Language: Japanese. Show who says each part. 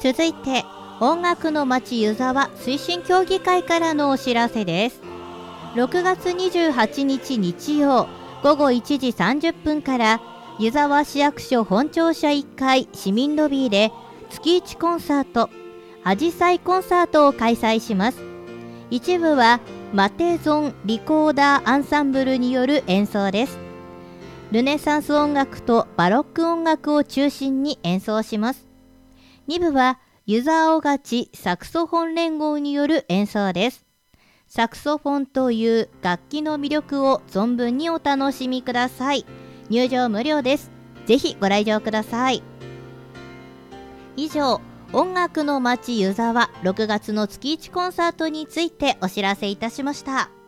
Speaker 1: 続いて音楽の街湯沢推進協議会からのお知らせです。6月28日日曜午後1時30分から湯沢市役所本庁舎1階市民ロビーで月1コンサートあじさいコンサートを開催します。一部はマテゾンリコーダーアンサンブルによる演奏です。ルネサンス音楽とバロック音楽を中心に演奏します。2部は湯沢尾勝サクソフォン連合による演奏です。サクソフォンという楽器の魅力を存分にお楽しみください。入場無料です。ぜひご来場ください。以上、音楽の街湯沢6月の月1コンサートについてお知らせいたしました。